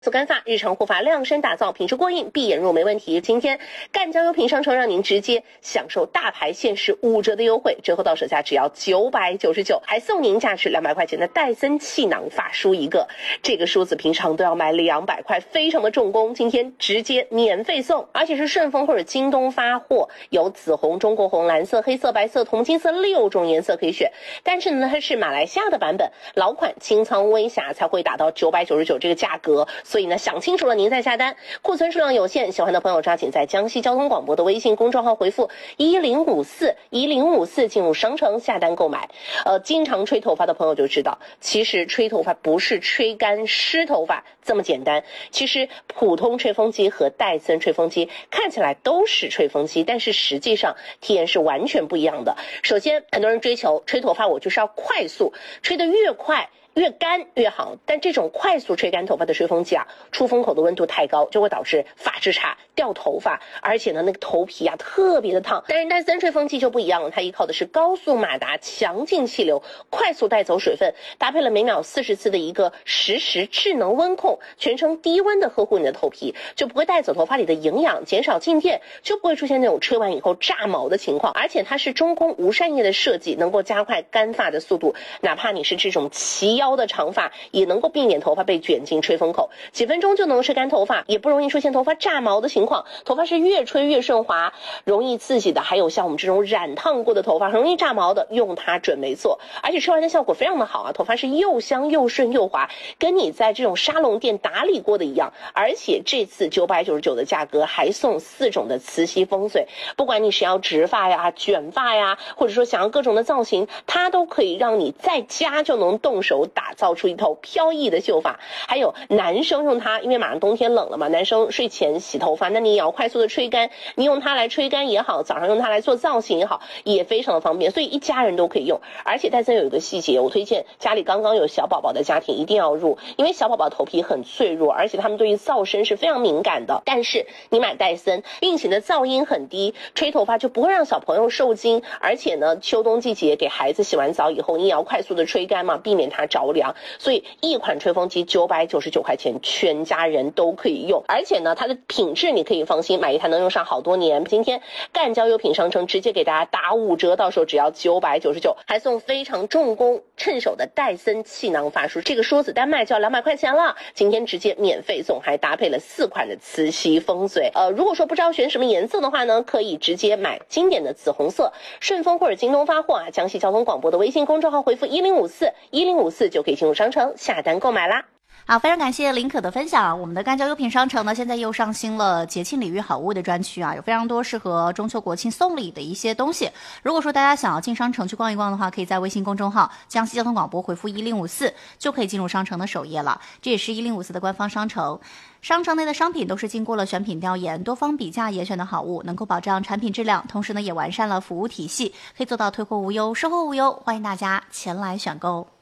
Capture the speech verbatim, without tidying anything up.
速干发，日常护发量身打造，品质过硬，闭眼入没问题。今天赣交优品商城让您直接享受大牌限时五折的优惠，折后到手价只要九百九十九，还送您价值两百块钱的戴森气囊发梳一个。这个梳子平常都要买两百块，非常的重工，今天直接免费送，而且是顺丰或者京东发货，有紫红、中国红、蓝色、黑色、白色、铜金色六种颜色可以选。但是呢，它是马来西亚的版本，老款清仓微瑕才会打到九百九十九这个价格。所以呢，想清楚了您再下单，库存数量有限，喜欢的朋友抓紧在江西交通广播的微信公众号回复一零五四一零五四进入商城下单购买。呃，经常吹头发的朋友就知道，其实吹头发不是吹干湿头发这么简单。其实普通吹风机和戴森吹风机看起来都是吹风机，但是实际上体验是完全不一样的。首先，很多人追求吹头发我就是要快速，吹得越快越干越好，但这种快速吹干头发的吹风机啊，出风口的温度太高，就会导致发质差、掉头发，而且呢，那个头皮啊特别的烫。但是戴森吹风机就不一样了，它依靠的是高速马达、强劲气流，快速带走水分，搭配了每秒四十次的一个实时智能温控，全程低温的呵护你的头皮，就不会带走头发里的营养，减少静电，就不会出现那种吹完以后炸毛的情况。而且它是中空无扇叶的设计，能够加快干发的速度，哪怕你是这种齐腰的长发，也能够避免头发被卷进吹风口，几分钟就能吹干头发，也不容易出现头发炸毛的情况。头发是越吹越顺滑，容易刺激的，还有像我们这种染烫过的头发容易炸毛的，用它准没错。而且吹完的效果非常的好啊，头发是又香又顺又滑，跟你在这种沙龙店打理过的一样。而且这次九百九十九的价格还送四种的磁吸风水，不管你是要直发呀、卷发呀，或者说想要各种的造型，它都可以让你在家就能动手打造出一头飘逸的秀发。还有男生用它，因为马上冬天冷了嘛，男生睡前洗头发，那你也要快速的吹干，你用它来吹干也好，早上用它来做造型也好，也非常的方便，所以一家人都可以用。而且戴森有一个细节，我推荐家里刚刚有小宝宝的家庭一定要入，因为小宝宝头皮很脆弱，而且他们对于噪声是非常敏感的。但是你买戴森运行的噪音很低，吹头发就不会让小朋友受惊。而且呢，秋冬季节给孩子洗完澡以后，你也要快速的吹干嘛，避免它着凉。所以一款吹风机九百九十九块钱，全家人都可以用。而且呢，它的品质你可以放心，买一台能用上好多年。今天赣交优品商城直接给大家打五折，到手只要九百九十九，还送非常重工趁手的戴森气囊发梳，这个梳子单卖就要两百块钱了，今天直接免费送，还搭配了四款的磁吸风水。呃，如果说不知道选什么颜色的话呢，可以直接买经典的紫红色，顺丰或者京东发货啊，江西交通广播的微信公众号回复一零五四一零五四就可以进入商城下单购买啦。 好，非常感谢林可的分享。我们的赣交优品商城呢，现在又上新了节庆礼遇好物的专区啊，有非常多适合中秋国庆送礼的一些东西。如果说大家想要进商城去逛一逛的话，可以在微信公众号江西交通广播回复一零五四就可以进入商城的首页了。这也是一零五四的官方商城。商城内的商品都是经过了选品调研、多方比价严选的好物，能够保障产品质量，同时呢也完善了服务体系，可以做到退货无忧、售后无忧。欢迎大家前来选购。